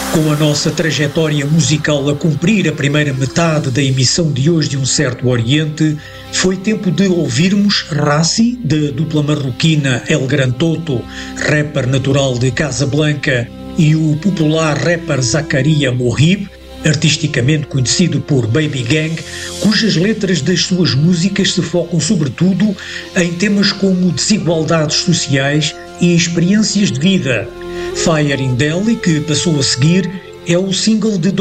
Com a nossa trajetória musical a cumprir a primeira metade da emissão de hoje de Um Certo Oriente, foi tempo de ouvirmos Rassi, da dupla marroquina El Gran Toto, rapper natural de Casablanca, e o popular rapper Zakaria Mohib, artisticamente conhecido por Baby Gang, cujas letras das suas músicas se focam sobretudo em temas como desigualdades sociais e experiências de vida. Fire in Delhi, que passou a seguir, é o single de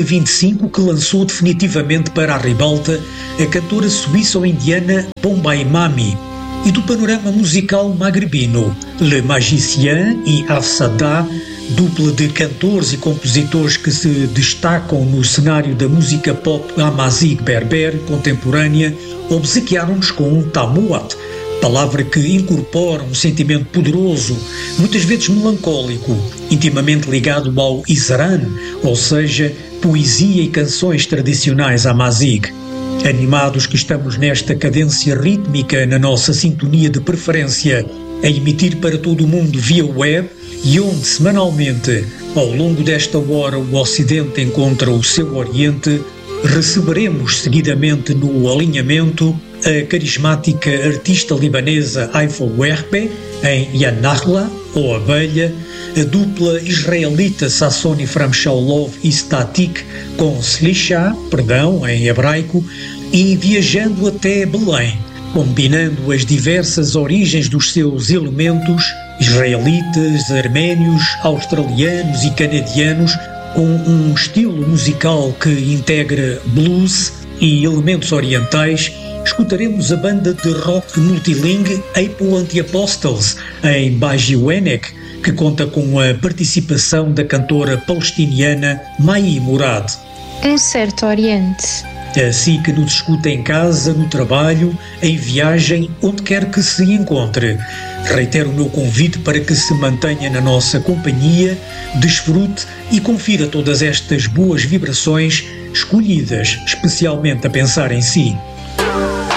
2025 que lançou definitivamente para a ribalta a cantora suíço-indiana Bombay Mami. E do panorama musical magrebino, Le Magicien e Afsada, dupla de cantores e compositores que se destacam no cenário da música pop amazigh berber contemporânea, obsequiaram-nos com um Tamouat, palavra que incorpora um sentimento poderoso, muitas vezes melancólico, intimamente ligado ao Isran, ou seja, poesia e canções tradicionais amazigh. Animados que estamos nesta cadência rítmica na nossa sintonia de preferência, a emitir para todo o mundo via web, e onde semanalmente, ao longo desta hora, o Ocidente encontra o seu Oriente, receberemos seguidamente no alinhamento a carismática artista libanesa Haifa Werpe, em Yanahla, ou Abelha, a dupla israelita Sassoni Framshaulov e Static com Slisha, em hebraico, e viajando até Belém, combinando as diversas origens dos seus elementos, israelitas, arménios, australianos e canadianos, com um estilo musical que integra blues e elementos orientais, escutaremos a banda de rock multilingue Apple Anti-Apostles, em Bajiwenek, que conta com a participação da cantora palestiniana Mai Murad. Um Certo Oriente. Assim que nos escuta em casa, no trabalho, em viagem, onde quer que se encontre. Reitero o meu convite para que se mantenha na nossa companhia, desfrute e confira todas estas boas vibrações escolhidas especialmente a pensar em si.